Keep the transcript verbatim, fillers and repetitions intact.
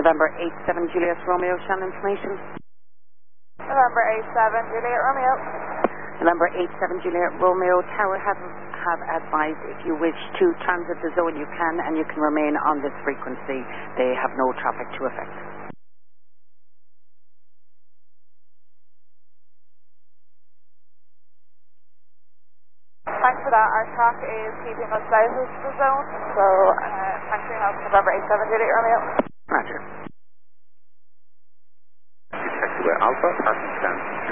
November eight seven Juliet Romeo, channel information. November eight seven Juliet Romeo. November eight seven Juliet Romeo, Tower have, have advised if you wish to transit the zone you can, and you can remain on this frequency. They have no traffic to affect. Thanks for that. Our track is keeping us south of the zone, so uh, thanks for your help. November eight seven Juliet Romeo. Roger. Taxiway Alpha, parking stand.